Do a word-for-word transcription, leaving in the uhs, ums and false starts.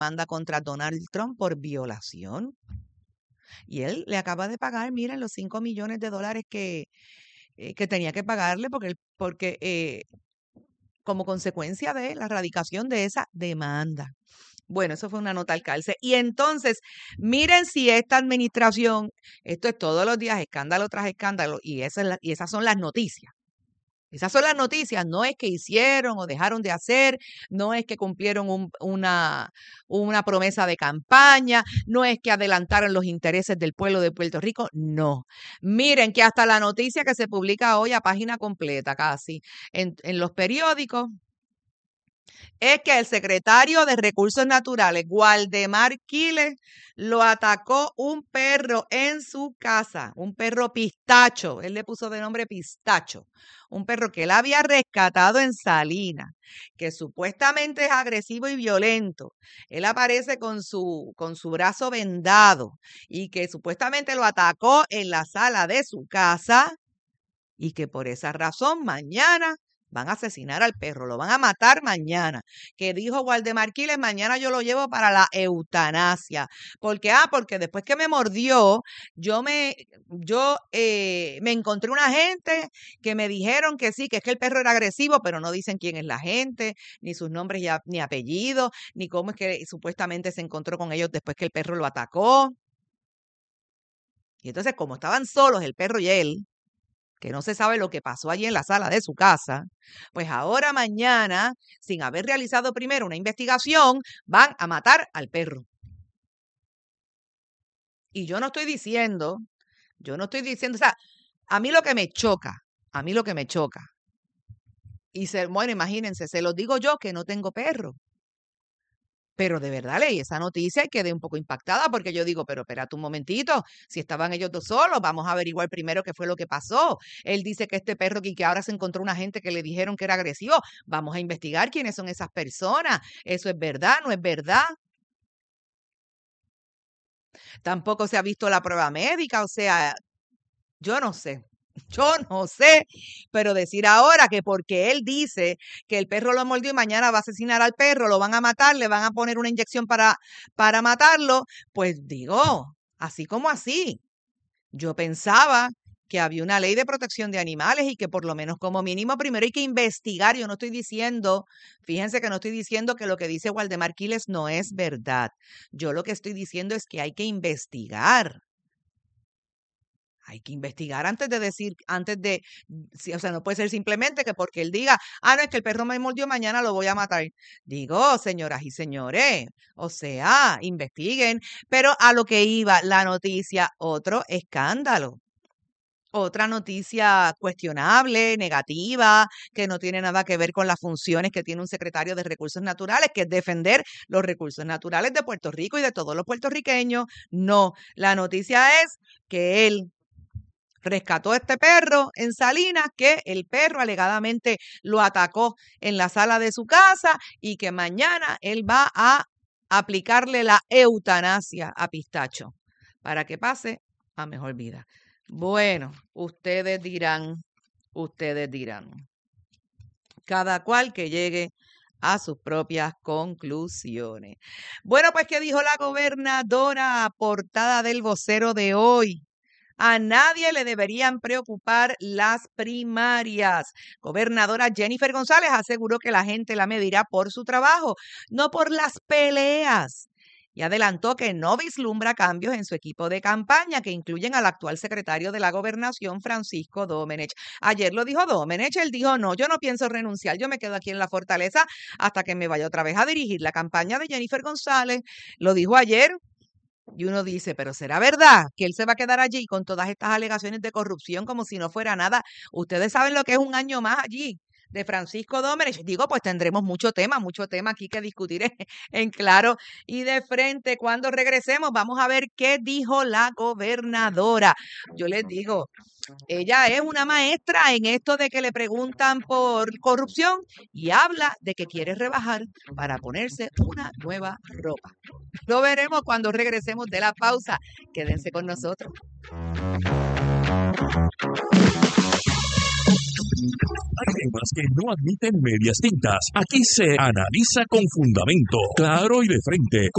demanda contra Donald Trump por violación. Y él le acaba de pagar, miren, los cinco millones de dólares que, eh, que tenía que pagarle porque, porque eh, como consecuencia de la erradicación de esa demanda. Bueno, eso fue una nota al calce. Y entonces, miren si esta administración, esto es todos los días escándalo tras escándalo, y, esa es la, y esas son las noticias. Esas son las noticias, no es que hicieron o dejaron de hacer, no es que cumplieron un, una, una promesa de campaña, no es que adelantaron los intereses del pueblo de Puerto Rico, no. Miren que hasta la noticia que se publica hoy a página completa casi en, en los periódicos, es que el secretario de Recursos Naturales, Waldemar Quiles, lo atacó un perro en su casa, un perro pistacho, él le puso de nombre Pistacho, un perro que él había rescatado en Salinas, que supuestamente es agresivo y violento. Él aparece con su, con su brazo vendado y que supuestamente lo atacó en la sala de su casa y que por esa razón mañana van a asesinar al perro, lo van a matar mañana. Que dijo Waldemar Quiles, mañana yo lo llevo para la eutanasia. Porque, ah, porque después que me mordió, yo me, yo eh, me encontré una gente que me dijeron que sí, que es que el perro era agresivo, pero no dicen quién es la gente, ni sus nombres ya, ni apellidos, ni cómo es que supuestamente se encontró con ellos después que el perro lo atacó. Y entonces, como estaban solos el perro y él, que no se sabe lo que pasó allí en la sala de su casa, pues ahora mañana, sin haber realizado primero una investigación, van a matar al perro. Y yo no estoy diciendo, yo no estoy diciendo, o sea, a mí lo que me choca, a mí lo que me choca, y se, bueno, imagínense, se los digo yo que no tengo perro. Pero de verdad leí esa noticia y quedé un poco impactada porque yo digo, pero espérate un momentito, si estaban ellos dos solos, vamos a averiguar primero qué fue lo que pasó. Él dice que este perro y que ahora se encontró una gente que le dijeron que era agresivo. Vamos a investigar quiénes son esas personas. ¿Eso es verdad? ¿No es verdad? Tampoco se ha visto la prueba médica, o sea, yo no sé. Yo no sé, pero decir ahora que porque él dice que el perro lo mordió y mañana va a asesinar al perro, lo van a matar, le van a poner una inyección para, para matarlo, pues digo, así como así. Yo pensaba que había una ley de protección de animales y que por lo menos como mínimo primero hay que investigar. Yo no estoy diciendo, fíjense que no estoy diciendo que lo que dice Waldemar Quiles no es verdad. Yo lo que estoy diciendo es que hay que investigar. Hay que investigar antes de decir, antes de, o sea, no puede ser simplemente que porque él diga, ah, no, es que el perro me mordió, mañana lo voy a matar. Digo, señoras y señores, o sea, investiguen, pero a lo que iba la noticia, otro escándalo. Otra noticia cuestionable, negativa, que no tiene nada que ver con las funciones que tiene un secretario de Recursos Naturales, que es defender los recursos naturales de Puerto Rico y de todos los puertorriqueños. No, la noticia es que él rescató a este perro en Salinas, que el perro alegadamente lo atacó en la sala de su casa y que mañana él va a aplicarle la eutanasia a Pistacho para que pase a mejor vida. Bueno, ustedes dirán, ustedes dirán. Cada cual que llegue a sus propias conclusiones. Bueno, pues, ¿qué dijo la gobernadora? Portada del vocero de hoy. A nadie le deberían preocupar las primarias. Gobernadora Jennifer González aseguró que la gente la medirá por su trabajo, no por las peleas. Y adelantó que no vislumbra cambios en su equipo de campaña, que incluyen al actual secretario de la Gobernación, Francisco Domenech. Ayer lo dijo Domenech, él dijo, no, yo no pienso renunciar, yo me quedo aquí en la Fortaleza hasta que me vaya otra vez a dirigir la campaña de Jennifer González. Lo dijo ayer. Y uno dice, pero ¿será verdad que él se va a quedar allí con todas estas alegaciones de corrupción como si no fuera nada? Ustedes saben lo que es un año más allí de Francisco Domenech. Digo, pues tendremos mucho tema, mucho tema aquí que discutir en, en claro y de frente. Cuando regresemos vamos a ver qué dijo la gobernadora. Yo les digo, ella es una maestra en esto de que le preguntan por corrupción y habla de que quiere rebajar para ponerse una nueva ropa. Lo veremos cuando regresemos de la pausa. Quédense con nosotros. Hay temas que no admiten medias tintas. Aquí se analiza con fundamento, claro y de frente.